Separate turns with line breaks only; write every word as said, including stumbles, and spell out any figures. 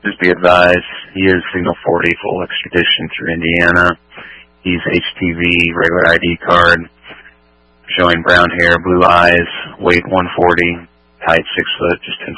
Just be advised, he is Signal forty, full extradition through Indiana. He's H T V, regular I D card, showing brown hair, blue eyes, weight one forty, height six foot, just ten